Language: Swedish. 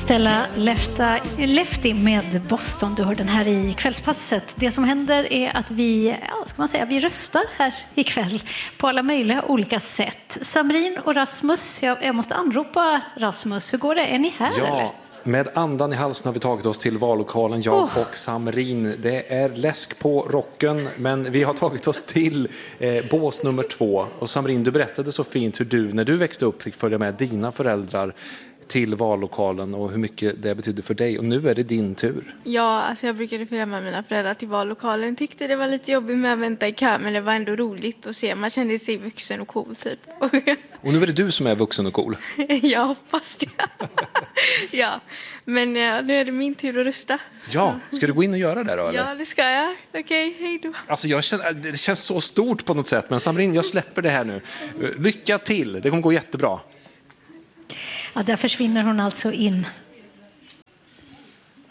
Stella Lefty med Boston. Du hör den här i kvällspasset. Det som händer är att vi röstar här ikväll på alla möjliga olika sätt. Samrin och Rasmus, jag måste anropa Rasmus. Hur går det? Är ni här eller? Med andan i halsen har vi tagit oss till vallokalen, jag och Samrin. Det är läsk på rocken, men vi har tagit oss till bås nummer 2. Och Samrin, du berättade så fint hur du, när du växte upp, fick följa med dina föräldrar till vallokalen och hur mycket det betydde för dig. Och nu är det din tur. Ja, alltså jag brukade följa med mina föräldrar till vallokalen. Tyckte det var lite jobbigt med att vänta i kö, men det var ändå roligt att se. Man kände sig vuxen och cool typ. Och nu är det du som är vuxen och cool. Jag hoppas det. Ja, men nu är det min tur att rösta. Ja, ska du gå in och göra det då? Eller? Ja, det ska jag. Okej, hej då. Alltså det känns så stort på något sätt. Men Samrin, jag släpper det här nu. Lycka till, det kommer gå jättebra. Ja, där försvinner hon alltså in